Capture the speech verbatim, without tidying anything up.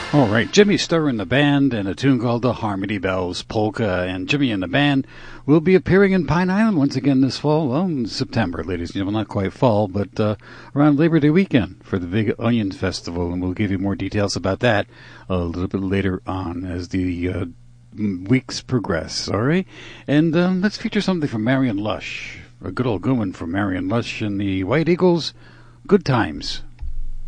All right, Jimmy Sturr and the Band and a tune called the Harmony Bells Polka. And Jimmy and the Band will be appearing in Pine Island once again this fall. Well, in September, ladies and gentlemen, not quite fall, but uh, around Labor Day weekend for the Big Onion Festival. And we'll give you more details about that a little bit later on as the uh, weeks progress. All right? And um, let's feature something from Marion Lush, a good old good one from Marion Lush and the White Eagles, Good Times.